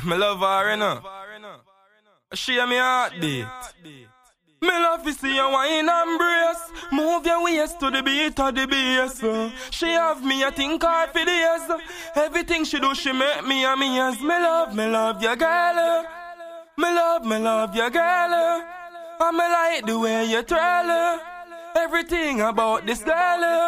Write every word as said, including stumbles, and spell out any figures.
Me love her, you know. She and me heartbeat. Me love to see you wine and brace. Move your waist to the beat of the bass. uh. She have me, I think hard for days. uh. Everything she do, she make me amaze. Me love, me love your girl. uh. Me love, me love your girl. uh. And me like the way you twirl. uh. Everything about this girl. uh.